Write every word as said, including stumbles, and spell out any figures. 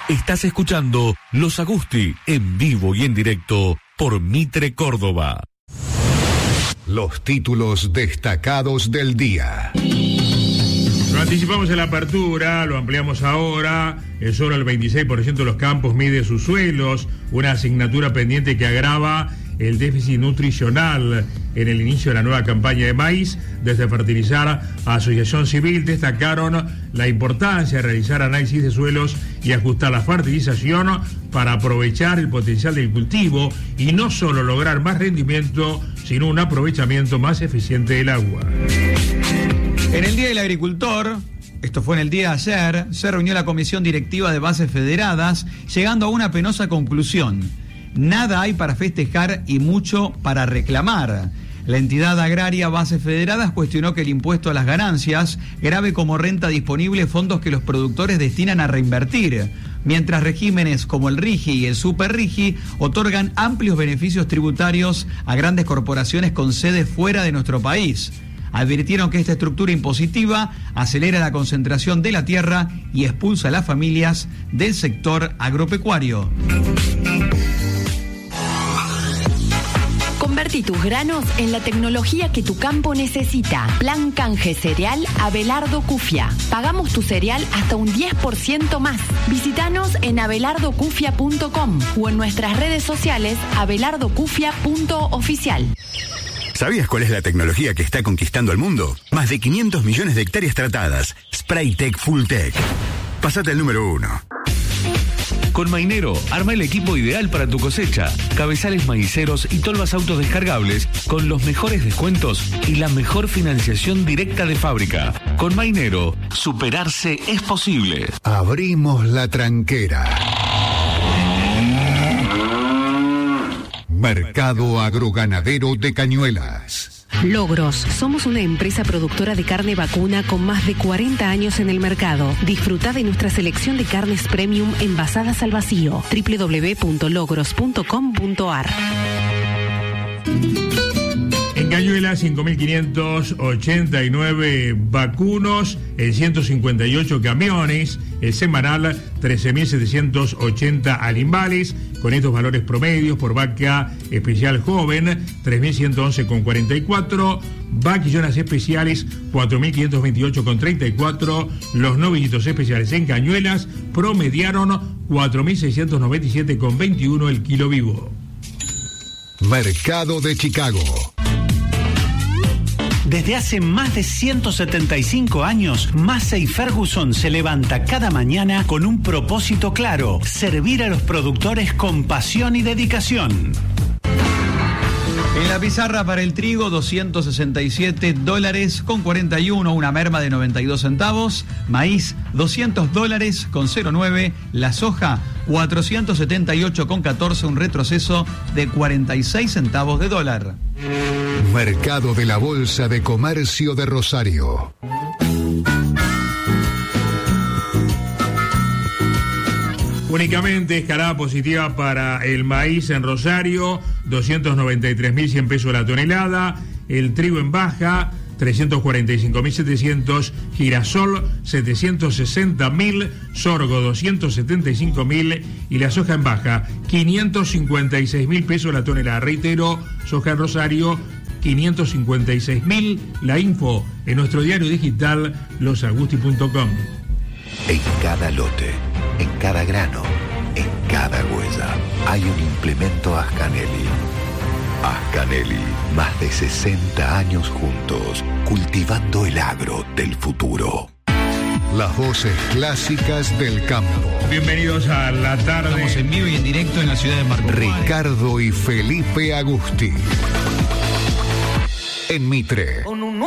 Estás escuchando Los Agusti en vivo y en directo por Mitre Córdoba. Los títulos destacados del día. Lo anticipamos en la apertura, lo ampliamos ahora. El solo el veintiséis por ciento de los campos mide sus suelos, una asignatura pendiente que agrava el déficit nutricional. En el inicio de la nueva campaña de maíz, desde Fertilizar a Asociación Civil destacaron la importancia de realizar análisis de suelos y ajustar la fertilización para aprovechar el potencial del cultivo y no solo lograr más rendimiento, sino un aprovechamiento más eficiente del agua. En el Día del Agricultor, esto fue en el día de ayer, se reunió la Comisión Directiva de Bases Federadas, llegando a una penosa conclusión. Nada hay para festejar y mucho para reclamar. La entidad agraria Bases Federadas cuestionó que el impuesto a las ganancias grave como renta disponible fondos que los productores destinan a reinvertir, mientras regímenes como el RIGI y el Super RIGI otorgan amplios beneficios tributarios a grandes corporaciones con sede fuera de nuestro país. Advirtieron que esta estructura impositiva acelera la concentración de la tierra y expulsa a las familias del sector agropecuario. Convertí tus granos en la tecnología que tu campo necesita. Plan Canje Cereal Abelardo Cufia. Pagamos tu cereal hasta un diez por ciento más. Visítanos en abelardo cufia punto com o en nuestras redes sociales abelardo cufia punto oficial. ¿Sabías cuál es la tecnología que está conquistando el mundo? Más de quinientos millones de hectáreas tratadas. Spraytec Fulltech. Pasate al número uno. Con Mainero, arma el equipo ideal para tu cosecha. Cabezales maiceros y tolvas autodescargables con los mejores descuentos y la mejor financiación directa de fábrica. Con Mainero, superarse es posible. Abrimos la tranquera. Mercado Agroganadero de Cañuelas. Logros. Somos una empresa productora de carne vacuna con más de cuarenta años en el mercado. Disfruta de nuestra selección de carnes premium envasadas al vacío. doble u doble u doble u punto logros punto com punto a r. En Cañuelas, cinco mil quinientos ochenta y nueve vacunos en ciento cincuenta y ocho camiones. El semanal, trece mil setecientos ochenta animales. Con estos valores promedios por vaca especial joven, tres mil ciento once con cuarenta y cuatro. Vaquillonas especiales, cuatro mil quinientos veintiocho con treinta y cuatro. Los novillitos especiales en Cañuelas promediaron cuatro mil seiscientos noventa y siete con veintiuno el kilo vivo. Mercado de Chicago. Desde hace más de ciento setenta y cinco años, Massey Ferguson se levanta cada mañana con un propósito claro: servir a los productores con pasión y dedicación. En la pizarra para el trigo, doscientos sesenta y siete dólares con cuarenta y uno, una merma de noventa y dos centavos. Maíz, doscientos dólares con cero nueve. La soja, cuatrocientos setenta y ocho con catorce, un retroceso de cuarenta y seis centavos de dólar. Mercado de la Bolsa de Comercio de Rosario. Únicamente escalada positiva para el maíz en Rosario, doscientos noventa y tres mil cien pesos la tonelada. El trigo en baja, trescientos cuarenta y cinco mil setecientos. Girasol, setecientos sesenta mil. Sorgo, doscientos setenta y cinco mil. Y la soja en baja, quinientos cincuenta y seis mil pesos la tonelada. Reitero, soja en Rosario, quinientos cincuenta y seis mil. La info en nuestro diario digital, los agusti punto com. En cada lote, en cada grano, en cada huella, hay un implemento Ascanelli. Ascanelli, más de sesenta años juntos, cultivando el agro del futuro. Las voces clásicas del campo. Bienvenidos a la tarde. Estamos en vivo y en directo en la ciudad de Marco. Ricardo y Felipe Agusti. En Mitre.